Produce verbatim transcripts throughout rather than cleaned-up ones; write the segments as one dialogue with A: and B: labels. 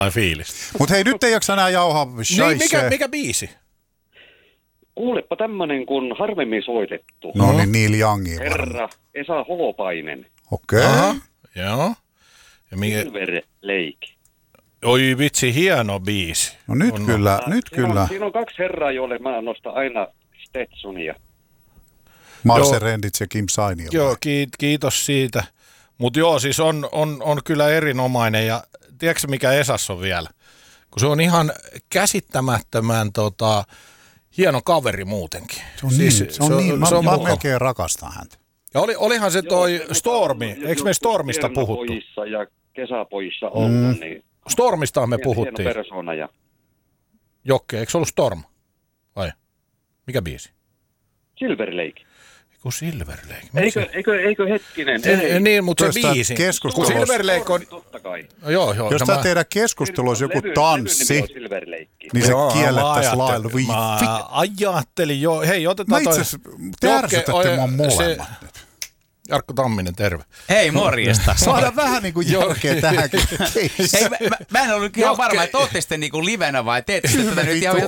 A: fiilistä.
B: Mutta hei, nyt ei jaksa enää jauhaa.
A: Niin, mikä, mikä biisi?
C: Kuulepa tämmönen kuin harvemmin soitettu.
B: No niin, Neil Youngia
C: Herra Esa Holopainen.
B: Okei. Okay.
A: Joo. Ja mikä...
C: Silver Lake.
A: Oi vitsi, hieno biisi.
B: No nyt
A: on,
B: kyllä,
C: no.
B: nyt
C: siinä
B: kyllä.
C: On, siinä on kaksi herraa, joille mä nostan aina Stetsonia.
B: Marcel Rendits ja Kim Sainio.
A: Joo, kiitos siitä. Mutta joo, siis on, on, on kyllä erinomainen. Ja tiedätkö mikä Esassa on vielä? Kun se on ihan käsittämättömän tota, hieno kaveri muutenkin.
B: Se on
A: siis,
B: niin, se on, se on niin. Mä,
A: se on
B: mä melkein rakastan häntä.
A: Ja oli, olihan se toi joo, Stormi, eikö me Stormista puhuttu?
C: Pojissa ja kesäpojissa ollut, mm. niin...
A: Stormistahan me puhuttiin.
C: Hieno persona ja...
A: Jokke, eikö se ollut Storm? Vai? Mikä biisi?
C: Silver Lake.
A: Eiku Silver Lake.
C: Eikö, eikö, eikö hetkinen?
A: Ei, ei, niin, mutta se biisi.
B: Keskustelussa...
A: Silver Lake on...
C: Totta kai.
A: Joo, joo.
B: Jos tämä teidän keskustelu olisi joku tanssi, niin se kiellettäisiin lailla.
A: Mä ajattelin jo. Hei, otetaan toi...
B: Mä itse asiassa, te ärsytätte mua molemmat nyt.
A: Jarkko Tamminen, terve.
D: Hei, morjesta.
B: Saadaan vähän niin kuin järkeä tähänkin.
D: Hei, mä, mä, mä en ollut ihan varma, että ootte sitten niin kuin livenä vai teette tätä nyt ihan...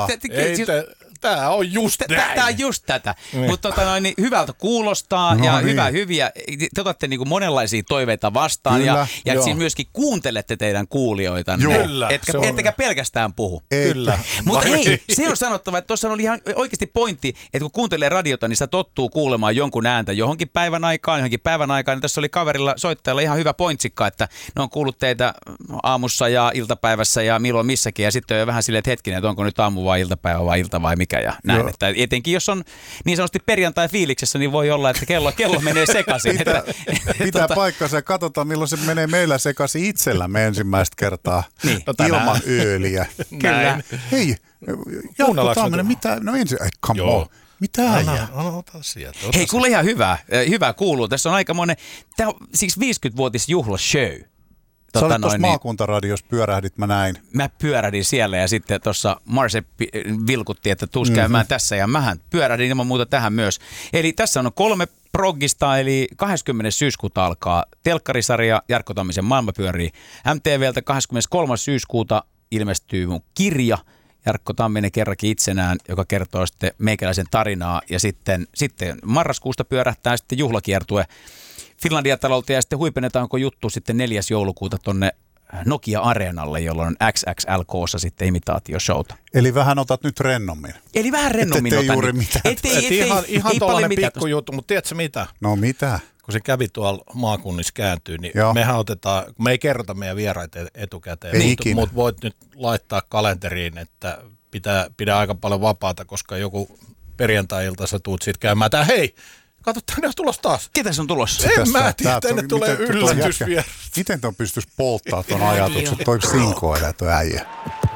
A: Tää on just näin.
D: Tää on just tätä. Niin. Mutta tota noin, niin hyvältä kuulostaa no, ja niin. hyvä hyviä. Te otatte niinku monenlaisia toiveita vastaan kyllä, ja, ja siinä myöskin kuuntelette teidän kuulijoitanne. Kyllä. Etkä, ettekä pelkästään puhu.
B: Ei.
A: Kyllä.
D: Mutta hei, se on sanottava, että tuossa oli ihan oikeasti pointti, että kun kuuntelee radiota, niin sitä tottuu kuulemaan jonkun ääntä johonkin päivän aikaan, johonkin päivän aikaan. Niin tässä oli kaverilla, soittajalla ihan hyvä pointsikka, että ne on kuullut teitä aamussa ja iltapäivässä ja milloin missäkin. Ja sitten on vähän silleen, että hetkinen, että onko nyt aamu vai iltapäivä vai ilta vai mikä ja näin. Joo. Että etenkin jos on niin sanotusti perjantai-fiiliksessä, niin voi olla, että kello, kello menee sekaisin.
B: Pitää,
D: että,
B: pitää tota... paikkansa ja katsotaan, milloin se menee meillä sekaisin itsellämme ensimmäistä kertaa niin. ilman ööliä.
D: Kyllä.
B: Hei, Jarkko Tamminen, mitä? No ensin, ei, come Joo. on. Mitä äijä?
A: Ota sieltä. Ota
D: Hei, kuule ihan hyvä. Hyvä kuuluu. Tässä on aikamoinen, tämä on siis viisikymmenvuotisjuhlashow.
B: Sä tota olit tuossa maakuntaradiossa, pyörähdit mä näin.
D: Mä pyörähdin siellä ja sitten tuossa Marse vilkutti, että tuus käymään mm-hmm. tässä ja mähän pyörähdin ilman muuta tähän myös. Eli tässä on kolme proggista, eli kahdeskymmenes syyskuuta alkaa telkkarisarja Jarkko Tammisen maailma pyörii. M T V:ltä kahdeskymmeneskolmas syyskuuta ilmestyy mun kirja Jarkko Tamminen kerrankin itsenään, joka kertoo sitten meikäläisen tarinaa ja sitten, sitten marraskuusta pyörähtää sitten juhlakiertue Finlandia-talolta ja sitten huipennetaanko juttu sitten neljäs joulukuuta tonne Nokia-areenalle, jolloin on X X L K:ssa sitten imitaatioshowta.
B: Eli vähän otat nyt rennommin.
D: Eli vähän rennommin
B: otan.
D: Ettei
B: juuri mitään.
D: Ettei, ettei,
A: ihan ihan
D: ei
A: tuollainen pikkujuttu, mutta tiedätkö mitä?
B: No mitä?
A: Kun se kävi tuolla maakunnissa kääntyy, niin Joo. mehän otetaan, me ei kerrota meidän vieraita etukäteen,
B: ei
A: mutta mut voit nyt laittaa kalenteriin, että pitää, pitää aika paljon vapaata, koska joku perjantai-ilta sä tuut siitä käymään, tää hei! Kato, tänne on tulossa taas.
D: Ketä se on tulossa?
A: En mä tiedä, tänne tulee yllätys vielä.
B: Miten ton pystyisi polttaa ton ajatuksen? Toi sinkoilee toi äijä.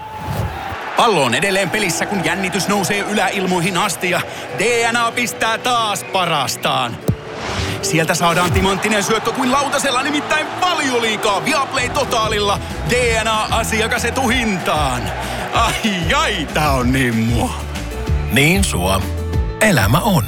E: Pallo on edelleen pelissä, kun jännitys nousee yläilmoihin asti ja D N A pistää taas parastaan. Sieltä saadaan timanttinen syöttö kuin lautasella, nimittäin Valioliigaa Viaplay Totaalilla. D N A-asiakas etuhintaan. Ai ai, tää on niin mua.
F: Niin sua. Elämä on.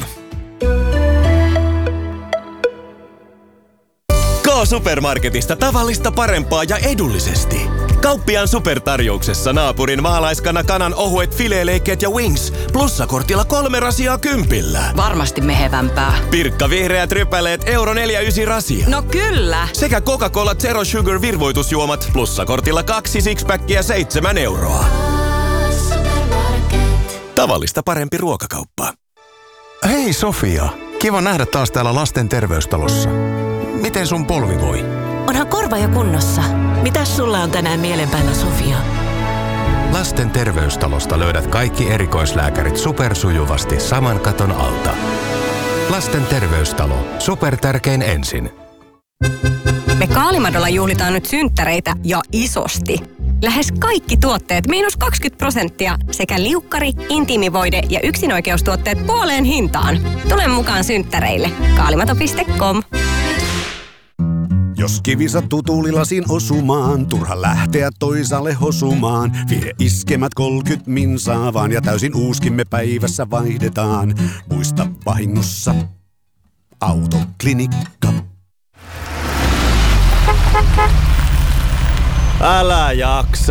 F: K-Supermarketista tavallista parempaa ja edullisesti. Kauppiaan supertarjouksessa naapurin maalaiskana kanan ohuet fileeleikkeet ja wings. Plussakortilla kolme rasiaa kympillä.
G: Varmasti mehevämpää.
F: Pirkka vihreät rypäleet euro neljä ysi rasia.
G: No kyllä.
F: Sekä Coca-Cola Zero Sugar virvoitusjuomat. Plussakortilla kaksi sixpackia seitsemän euroa. Tavallista parempi ruokakauppa.
H: Hei Sofia, kiva nähdä taas täällä lasten terveystalossa. Miten sun polvi voi?
I: Onhan korva jo kunnossa. Mitäs sulla on tänään mielenpäällä, Sofia?
H: Lasten terveystalosta löydät kaikki erikoislääkärit supersujuvasti saman katon alta. Lasten terveystalo. Supertärkein ensin.
J: Me Kaalimadolla juhlitaan nyt synttäreitä ja isosti. Lähes kaikki tuotteet miinus kaksikymmentä prosenttia sekä liukkari, intiimivoide ja yksinoikeustuotteet puoleen hintaan. Tule mukaan synttäreille. Kaalimato piste com.
K: Jos kivi sattuu tuulilasin osumaan, turha lähteä toisaalle hosumaan. Vie iskemät kolkyt minsaa vaan ja täysin uuskimme päivässä vaihdetaan. Muista vahingossa Autoklinikka.
L: Älä jaksa.